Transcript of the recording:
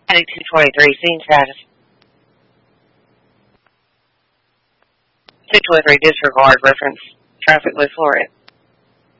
Heading 223, scene status. 223, disregard reference. Traffic, look for it.